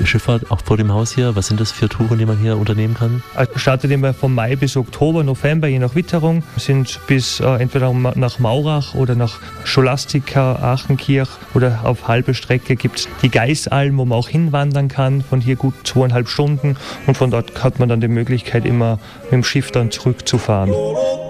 Schifffahrt auch vor dem Haus hier? Was sind das für Touren, die man hier unternehmen kann? Startet immer vom Mai bis Oktober, November, je nach Witterung. Sind bis entweder nach Maurach oder nach Scholastica, Aachenkirch oder auf halbe Strecke gibt es die Geisalm, wo man auch hinwandern kann, von hier gut 2,5 Stunden. Und von dort hat man dann die Möglichkeit, immer mit dem Schiff dann zurückzufahren.